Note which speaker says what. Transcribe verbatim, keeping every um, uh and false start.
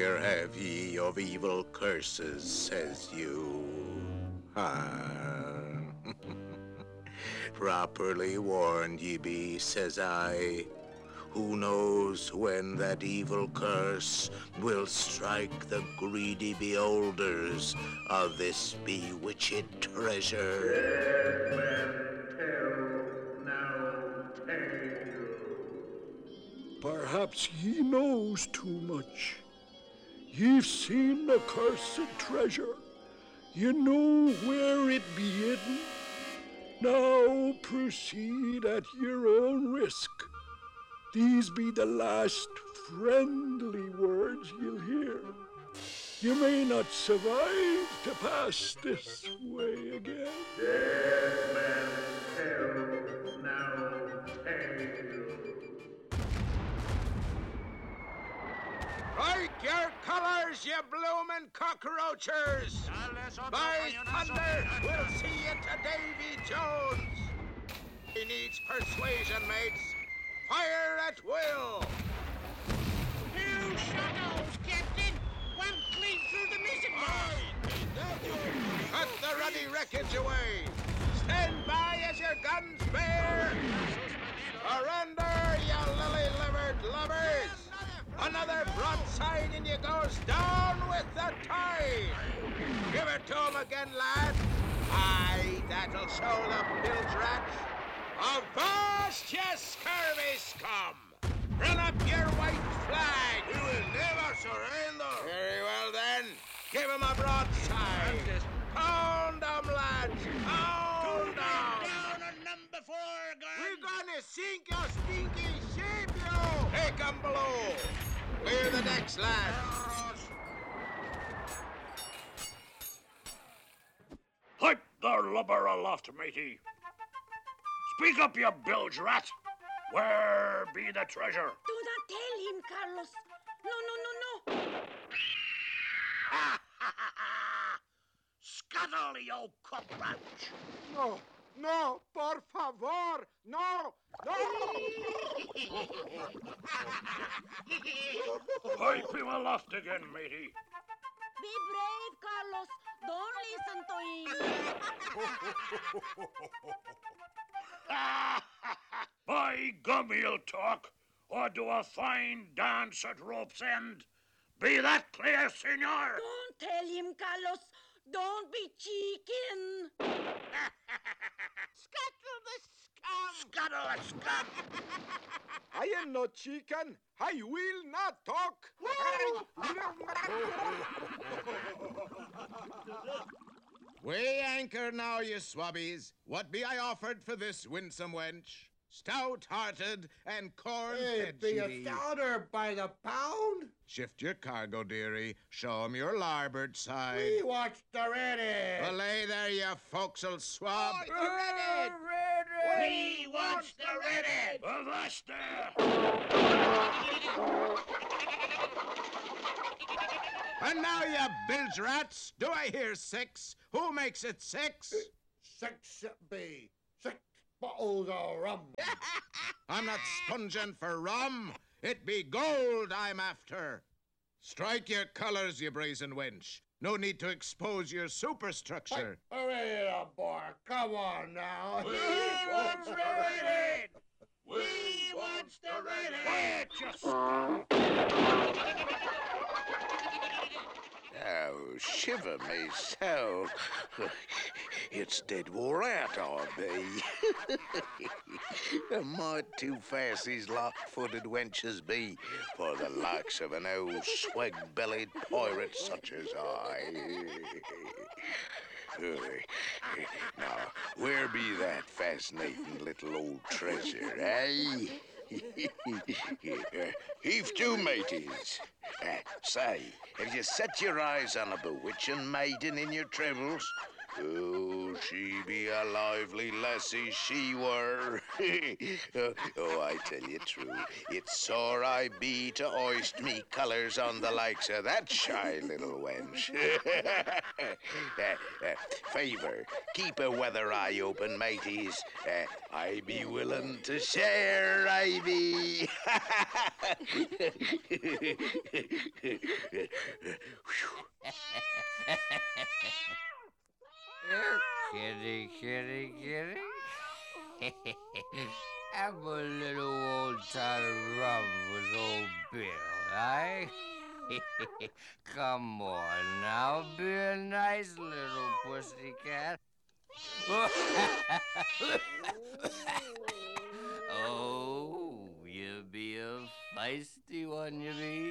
Speaker 1: Here have ye of evil curses, says you. Ah. Properly warned ye be, says I. Who knows when that evil curse will strike the greedy beholders of this bewitched treasure?
Speaker 2: Dead men tell no tale.
Speaker 3: Perhaps ye knows too much. Ye've seen the cursed treasure. You know where it be hidden. Now proceed at your own risk. These be the last friendly words you'll hear. You may not survive to pass this way again.
Speaker 2: Dead men tell no tale.
Speaker 1: Strike your colors, you bloomin' cockroachers! By thunder, we'll see you to Davy Jones! He needs persuasion, mates. Fire at will!
Speaker 4: New shuttles, Captain! One clean through the mizzen mast!
Speaker 1: Cut the ruddy wreckage away! Stand by as your guns bear! Surrender, you lily-livered lovers! Another broadside and you goes down with the tide! Give it to 'em again, lad! Aye, that'll show the bilge rats! Avast, ye scurvy scum! Run up your white flag! We will never surrender! Very well, then. Give 'em a broadside! Pound 'em, lads! Pound 'em!
Speaker 4: Down on number four, gun!
Speaker 1: We're gonna sink your stinky ship, you! Take 'em below! Clear the decks, lads!
Speaker 5: Pipe the lubber aloft, matey. Speak up, you bilge rat. Where be the treasure?
Speaker 6: Do not tell him, Carlos. No, no, no, no.
Speaker 5: Scuttle, you cockroach.
Speaker 1: No, no, por favor, no, no!
Speaker 5: Pipe him aloft again, matey.
Speaker 6: Be brave, Carlos. Don't listen to him.
Speaker 5: By gum, he'll talk, or do a fine dance at rope's end. Be that clear, senor?
Speaker 6: Don't tell him, Carlos. Don't be chicken.
Speaker 1: Scuttle the scum!
Speaker 5: Scuttle the scum.
Speaker 1: I am no chicken. I will not talk. Weigh anchor now, you swabbies. What be I offered for this winsome wench? Stout-hearted and corn-fed
Speaker 7: Be
Speaker 1: she
Speaker 7: a
Speaker 1: be.
Speaker 7: stouter by the pound.
Speaker 1: Shift your cargo, dearie. Show 'em your larboard side.
Speaker 7: We watched the ready.
Speaker 1: Well, lay there, you forecastle swab.
Speaker 4: We wants the ready!
Speaker 5: Avast there.
Speaker 1: And now, you bilge rats, do I hear six? Who makes it six?
Speaker 7: Six it be. Six bottles of rum.
Speaker 1: I'm not sponging for rum. It be gold I'm after. Strike your colors, you brazen wench. No need to expose your superstructure.
Speaker 7: Hurry up, boy. Come on now.
Speaker 4: We wants the ready! We wants the ready!
Speaker 5: Quiet, you
Speaker 8: Oh, shiver me soul. It's dead wore out, I be. A mite too fast these lock-footed wenches be for the likes of an old swag-bellied pirate such as I. Now, where be that fascinating little old treasure, eh? Heave to, mateys. Uh, say, have you set your eyes on a bewitching maiden in your travels? Oh, she be a lively lassie, she were. oh, oh, I tell you true, it's sore I be to hoist me colours on the likes of that shy little wench. uh, uh, favour, keep a weather eye open, mateys. Uh, I be willing to share, I be.
Speaker 9: Kitty, kitty, kitty. Have a little old-time rum with old Bill, eh? Come on now, be a nice little pussycat. Oh, you be a feisty one, you be.